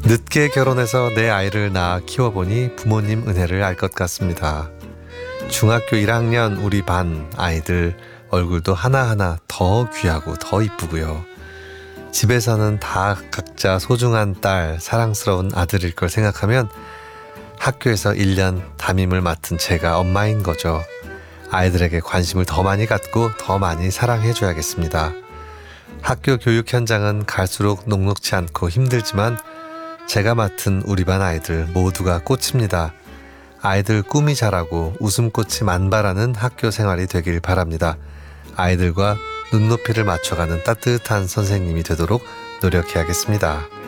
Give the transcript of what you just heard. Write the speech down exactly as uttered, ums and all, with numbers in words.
늦게 결혼해서 내 아이를 낳아 키워보니 부모님 은혜를 알 것 같습니다. 중학교 일 학년 우리 반 아이들 얼굴도 하나하나 더 귀하고 더 이쁘고요. 집에서는 다 각자 소중한 딸, 사랑스러운 아들일 걸 생각하면 학교에서 일 년 담임을 맡은 제가 엄마인 거죠. 아이들에게 관심을 더 많이 갖고 더 많이 사랑해줘야겠습니다. 학교 교육 현장은 갈수록 녹록치 않고 힘들지만 제가 맡은 우리 반 아이들 모두가 꽃입니다. 아이들 꿈이 자라고 웃음꽃이 만발하는 학교 생활이 되길 바랍니다. 아이들과 눈높이를 맞춰가는 따뜻한 선생님이 되도록 노력해야겠습니다.